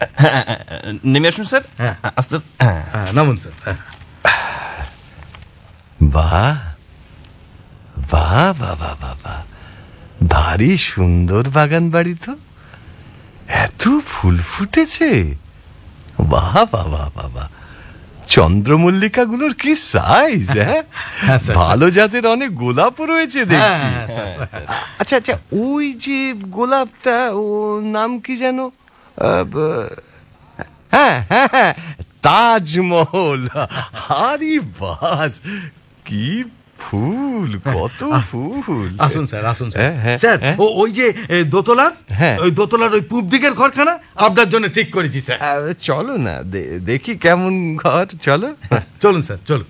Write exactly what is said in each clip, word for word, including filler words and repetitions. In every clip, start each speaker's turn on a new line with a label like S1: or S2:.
S1: নেমে আসুন স্যার।
S2: হ্যাঁ
S1: আস্তে
S2: হ্যাঁ নামুন স্যার।
S3: বাহ বাহ বাবা বাবা, ভারী সুন্দর বাগান বাড়ি তো, এত ফুল ফুটেছে, বাহ বাবা বাবা, চন্দ্রমল্লিকা গুলোর কি সাইজ! হ্যাঁ, ভালো জাতের অনেক গোলাপও রয়েছে দেখছি। আচ্ছা আচ্ছা, ওই যে গোলাপটা, ও নাম কি যেন? হ্যাঁ হ্যাঁ হ্যাঁ, তাজমহল। আরে বাস, কি ফুল, কত ফুল!
S2: আসুন স্যার, আসুন স্যার। ওই যে দোতলার, ওই দোতলার ওই পূব দিকের ঘরখানা আপনার জন্য ঠিক করেছি স্যার।
S3: চলো না দেখি কেমন ঘর, চলো।
S2: চলুন স্যার, চলুন।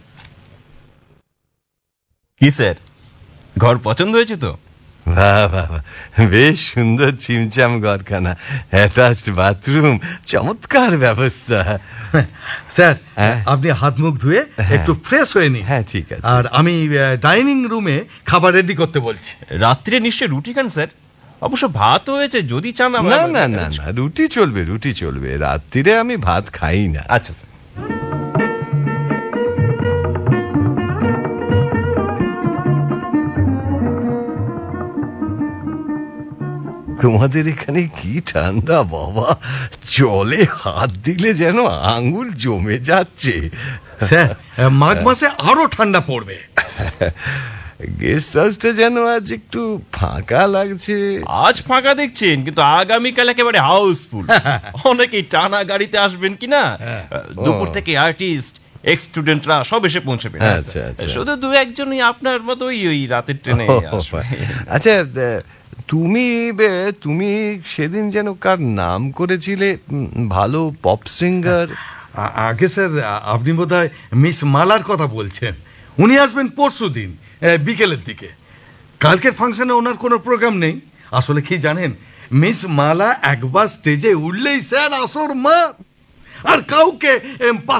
S1: কি স্যার, ঘর পছন্দ হয়েছে তো?
S3: বাহ বাহ, বেশ সুন্দর চিমচাম ঘরখানা, অ্যাটাচড বাথরুম, চমৎকার ব্যবস্থা।
S2: স্যার আপনি হাত মুখ ধুয়ে একটু ফ্রেশ হয়ে নিন।
S3: হ্যাঁ ঠিক আছে।
S2: আর আমি ডাইনিং রুমে খাবার রেডি করতে বলছি।
S1: রাত্রে নিশ্চয় রুটি খান স্যার? অবশ্য ভাত হয়েছে, যদি চান।
S3: না না না না, রুটি চলবে, রুটি চলবে, রাত্রিরে আমি ভাত খাই না।
S1: আচ্ছা স্যার।
S3: তোমাদের এখানে কি ঠান্ডা বাবা, জলে হাত দিলে যেন আঙ্গুল জমে যাচ্ছে।
S2: স্যার মাঘ মাসে আরো ঠান্ডা পড়বে।
S3: গেস্ট হাউসটা যেন আজ একটু ফাঁকা লাগছে।
S1: আজ ফাঁকা দেখছেন, কিন্তু আগামীকাল একেবারে হাউসফুল। অনেকেই টানা গাড়িতে আসবেন কিনা, দুপুর থেকে আর্টিস্ট, এক্স স্টুডেন্টরা সব এসে পৌঁছবে। শুধু দু একজনই আপনার মতো ওই রাতের ট্রেনে আসবে।
S3: আচ্ছা, তুমি তুমি সেদিন যেন কার নাম করেছিলে, ভালো পপ সিঙ্গার?
S2: আগে স্যার আপনি বোধহয় মিস মালার কথা বলছেন। উনি আসবেন পরশু দিন বিকেলের দিকে। কালকের ফাংশনে ওনার কোনো প্রোগ্রাম নেই। আসলে কি জানেন, মিস মালা একবার স্টেজে উঠলেই স্যার আসর মা, আর কাউকে